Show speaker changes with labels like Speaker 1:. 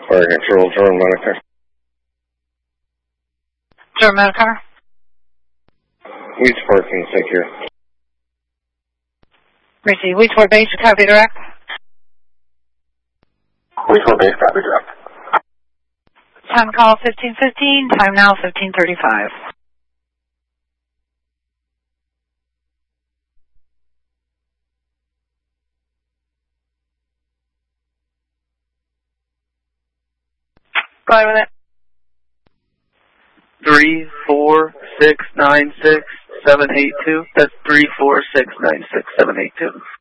Speaker 1: Fire Control, Jordan Medicare.
Speaker 2: Jordan Medicare.
Speaker 1: Weeds parking, take care.
Speaker 2: Receive. Weedsport Base, copy direct.
Speaker 1: Weedsport Base, copy direct.
Speaker 2: Time call 15:15, time now 15:35. Go ahead with it.
Speaker 3: 34696-782. That's 34696-782.